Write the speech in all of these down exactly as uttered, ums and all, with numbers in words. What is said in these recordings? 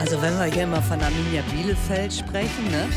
Also wenn wir hier mal von Arminia Bielefeld sprechen, ne,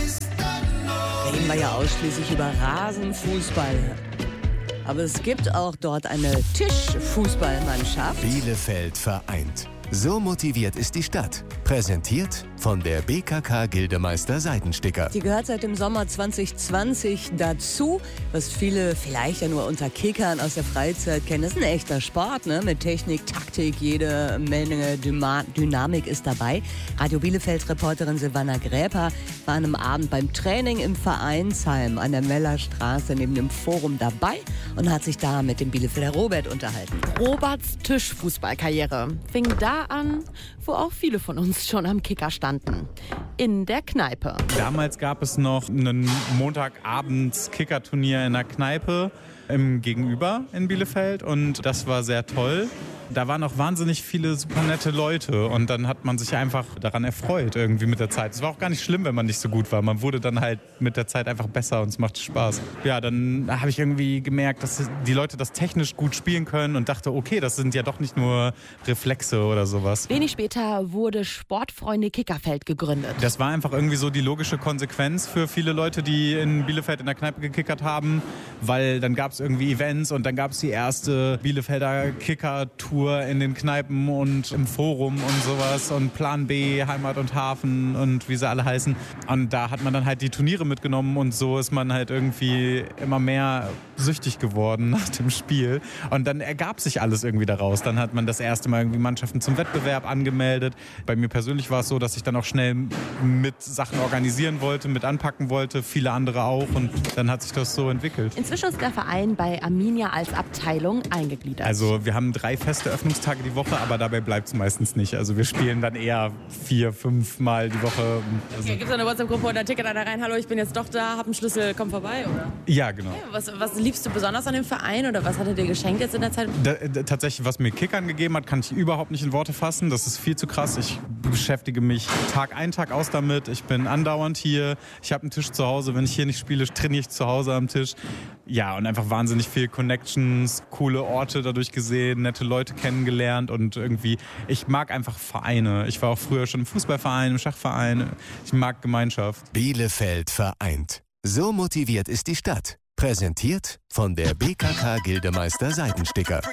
reden wir ja ausschließlich über Rasenfußball. Aber es gibt auch dort eine Tischfußballmannschaft. Bielefeld vereint. So motiviert ist die Stadt. Präsentiert von der B K K Gildemeister Seidensticker. Die gehört seit dem Sommer zwanzig zwanzig dazu, was viele vielleicht ja nur unter Kickern aus der Freizeit kennen. Das ist ein echter Sport, ne? Mit Technik, Taktik, jede Menge Dyma- Dynamik ist dabei. Radio Bielefeld-Reporterin Silvana Gräper war an einem Abend beim Training im Vereinsheim an der Mellerstraße neben dem Forum dabei und hat sich da mit dem Bielefelder Robert unterhalten. Roberts Tischfußballkarriere fing da an, wo auch viele von uns schon am Kicker standen. In der Kneipe. Damals gab es noch ein Montagabends-Kicker-Turnier in der Kneipe im Gegenüber in Bielefeld und das war sehr toll. Da waren auch wahnsinnig viele super nette Leute und dann hat man sich einfach daran erfreut irgendwie mit der Zeit. Es war auch gar nicht schlimm, wenn man nicht so gut war. Man wurde dann halt mit der Zeit einfach besser und es machte Spaß. Ja, dann habe ich irgendwie gemerkt, dass die Leute das technisch gut spielen können und dachte, okay, das sind ja doch nicht nur Reflexe oder sowas. Wenig später wurde Sportfreunde Kickerfeld gegründet. Das war einfach irgendwie so die logische Konsequenz für viele Leute, die in Bielefeld in der Kneipe gekickert haben, weil dann gab es irgendwie Events und dann gab es die erste Bielefelder Kicker-Tour in den Kneipen und im Forum und sowas und Plan B, Heimat und Hafen und wie sie alle heißen. Und da hat man dann halt die Turniere mitgenommen und so ist man halt irgendwie immer mehr süchtig geworden nach dem Spiel. Und dann ergab sich alles irgendwie daraus. Dann hat man das erste Mal irgendwie Mannschaften zum Wettbewerb angemeldet. Bei mir persönlich war es so, dass ich dann auch schnell mit Sachen organisieren wollte, mit anpacken wollte, viele andere auch und dann hat sich das so entwickelt. Inzwischen ist der Verein bei Arminia als Abteilung eingegliedert. Also wir haben drei feste Öffnungstage die Woche, aber dabei bleibt es meistens nicht. Also wir spielen dann eher vier, fünf Mal die Woche. Also okay, gibt es eine WhatsApp-Gruppe oder Ticket da rein? Hallo, ich bin jetzt doch da, hab einen Schlüssel, komm vorbei, oder? Ja, genau. Okay, was, was liebst du besonders an dem Verein oder was hat er dir geschenkt jetzt in der Zeit? Da, da, tatsächlich, was mir Kickern gegeben hat, kann ich überhaupt nicht in Worte fassen. Das ist viel zu krass. Ich beschäftige mich Tag ein, Tag aus damit. Ich bin andauernd hier. Ich habe einen Tisch zu Hause. Wenn ich hier nicht spiele, trainiere ich zu Hause am Tisch. Ja, und einfach wahnsinnig viel Connections, coole Orte dadurch gesehen, nette Leute kennengelernt und irgendwie, ich mag einfach Vereine. Ich war auch früher schon im Fußballverein, im Schachverein. Ich mag Gemeinschaft. Bielefeld vereint. So motiviert ist die Stadt. Präsentiert von der B K K Gildemeister Seidensticker.